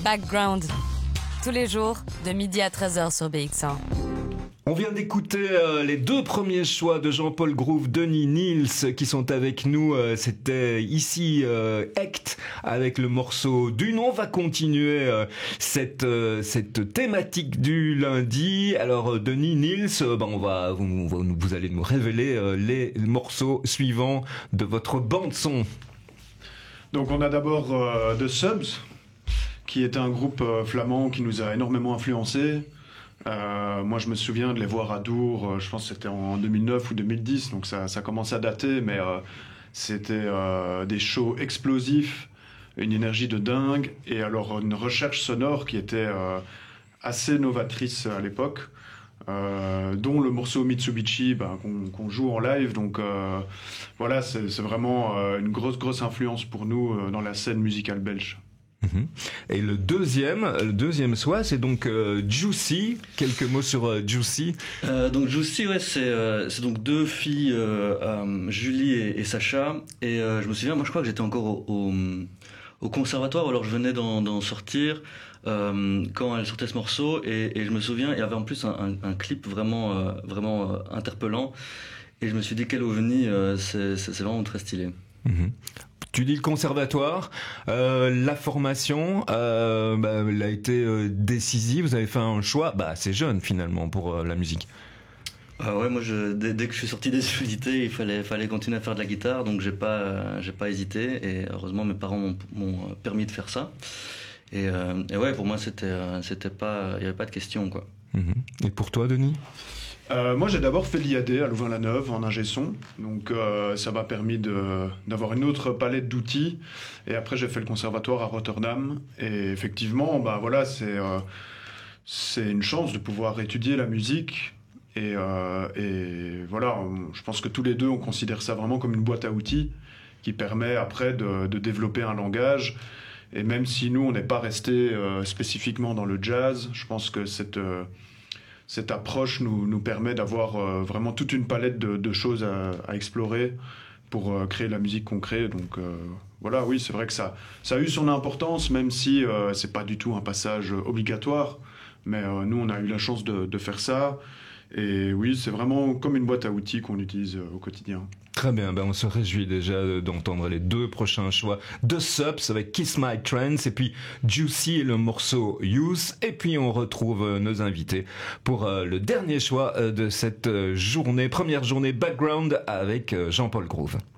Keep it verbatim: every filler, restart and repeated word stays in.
Background, tous les jours, de midi à treize heures sur B X cent. On vient d'écouter euh, les deux premiers choix de Jean-Paul Groove, Denis Nils qui sont avec nous. Euh, C'était ici euh, Act avec le morceau Dune. On va continuer euh, cette euh, cette thématique du lundi. Alors euh, Denis Nils, euh, ben on va vous, vous, vous allez nous révéler euh, les morceaux suivants de votre bande son. Donc on a d'abord euh, The Subs, qui est un groupe euh, flamand qui nous a énormément influencés. Euh, moi, je me souviens de les voir à Dour, euh, je pense que c'était en deux mille neuf ou deux mille dix, donc ça, ça commençait à dater, mais euh, c'était euh, des shows explosifs, une énergie de dingue, et alors une recherche sonore qui était euh, assez novatrice à l'époque, euh, dont le morceau Mitsubishi ben, qu'on, qu'on joue en live, donc euh, voilà, c'est, c'est vraiment euh, une grosse, grosse influence pour nous euh, dans la scène musicale belge. Et le deuxième, le deuxième choix, c'est donc euh, Juicy. Quelques mots sur euh, Juicy. Euh, donc Juicy, ouais, c'est euh, c'est donc deux filles, euh, euh, Julie et, et Sacha. Et euh, je me souviens, moi, je crois que j'étais encore au, au, au conservatoire, alors je venais d'en, d'en sortir euh, quand elle sortait ce morceau. Et, et je me souviens, il y avait en plus un, un, un clip vraiment, euh, vraiment euh, interpellant. Et je me suis dit, quel ovni, euh, c'est, c'est, c'est vraiment très stylé. Mm-hmm. Tu dis le conservatoire, euh, la formation, euh, bah, elle a été euh, décisive. Vous avez fait un choix, bah, assez jeune finalement pour euh, la musique. Euh, ouais, moi, je, dès, dès que je suis sorti des unités, il fallait, fallait continuer à faire de la guitare, donc j'ai pas, euh, j'ai pas hésité. Et heureusement, mes parents m'ont, m'ont permis de faire ça. Et, euh, et ouais, pour moi, c'était, c'était pas, il y avait pas de question, quoi. Mmh. Et pour toi, Denis? Euh, moi, j'ai d'abord fait l'I A D à Louvain-la-Neuve en ingé son, donc euh, ça m'a permis de, d'avoir une autre palette d'outils. Et après, j'ai fait le conservatoire à Rotterdam. Et effectivement, bah voilà, c'est euh, c'est une chance de pouvoir étudier la musique. Et, euh, et voilà, on, je pense que tous les deux, on considère ça vraiment comme une boîte à outils qui permet après de, de développer un langage. Et même si nous, on n'est pas resté euh, spécifiquement dans le jazz, je pense que cette euh, Cette approche nous, nous permet d'avoir euh, vraiment toute une palette de, de choses à, à explorer pour euh, créer la musique qu'on crée. Donc euh, voilà, oui, c'est vrai que ça, ça a eu son importance, même si euh, c'est pas du tout un passage obligatoire. Mais euh, nous, on a eu la chance de, de faire ça. Et oui, c'est vraiment comme une boîte à outils qu'on utilise euh, au quotidien. Très bien, ben on se réjouit déjà d'entendre les deux prochains choix de Subs avec Kiss My Trance et puis Juicy et le morceau Use. Et puis on retrouve nos invités pour le dernier choix de cette journée, première journée Background avec Jean-Paul Groove.